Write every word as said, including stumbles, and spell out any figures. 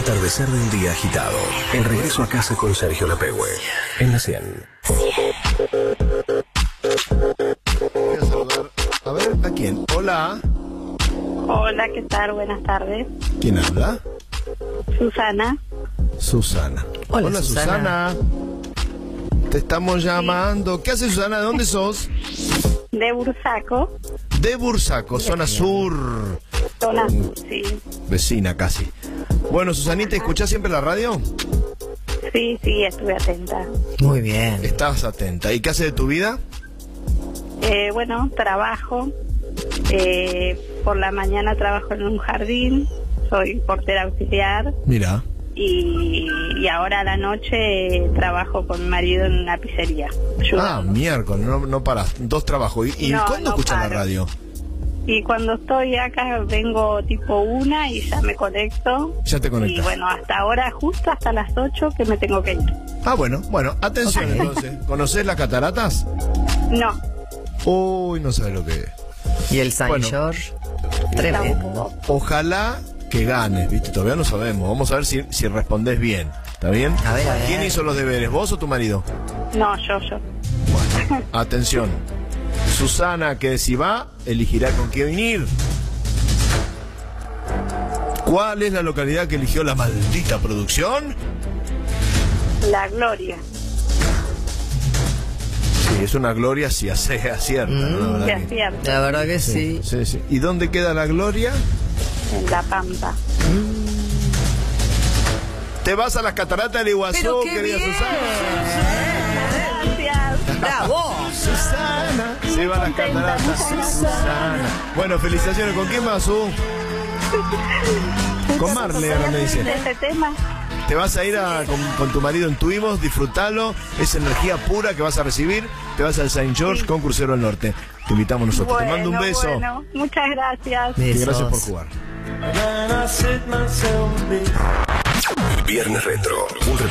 atardecer de un día agitado. El regreso a casa con Sergio Lapegüe. En la cien. Voy a saludar. A ver, ¿a quién? Hola. Hola, ¿qué tal? Buenas tardes. ¿Quién habla? Susana. Susana. Hola, Hola, Susana. Susana. Te estamos llamando. ¿Qué haces, Susana? ¿De dónde sos? De Bursaco. De Bursaco, zona sur. Zona sur, sí. Vecina casi. Bueno, Susanita, ¿escuchás siempre la radio? Sí, sí, estuve atenta. Muy bien. Estás atenta. ¿Y qué haces de tu vida? Eh, bueno, trabajo. Eh, por la mañana trabajo en un jardín. Soy portera auxiliar. Mira. Y, y ahora a la noche trabajo con mi marido en una pizzería. Ah, ayudando. miércoles, no, no paras. Dos trabajos. ¿Y, y No, cuándo no escuchas la paro. radio? Y cuando estoy acá vengo tipo una y ya me conecto. Ya te conectas. Y bueno, hasta ahora, justo hasta las ocho que me tengo que ir. Ah, bueno, bueno, atención entonces. ¿Conocés las cataratas? No, Uy, no sabes lo que es. Y el Saint Bueno. George. Tremendo. tampoco. Ojalá que ganes, ¿viste? Todavía no sabemos. Vamos a ver si, si respondés bien. ¿Está bien? A ver, a ver. ¿Quién hizo los deberes, vos o tu marido? No, yo, yo. Bueno, atención. Susana, que si va, elegirá con quién ir. ¿Cuál es la localidad que eligió la maldita producción? La Gloria. Sí, es una gloria si hace acierta, ¿no? La verdad Sí, que- es cierto. La verdad que sí. Sí, sí. ¿Y dónde queda la gloria? En La Pampa. Te vas a las cataratas del Iguazú, Pero qué querida bien. Susana. Gracias. ¡Bravo! Susana, se va a las cataratas. Susana. Bueno, felicitaciones. ¿Con quién vas, Su? Con Marle, ahora me dice. De ese tema. Te vas a ir a- con, con tu marido en Tuimos, disfrutalo. Es energía pura que vas a recibir. Te vas al Saint George con Crucero del Norte. Te invitamos nosotros. Te mando un Bueno, beso. bueno, muchas gracias. Y gracias por Besos. jugar. Viernes Retro. Un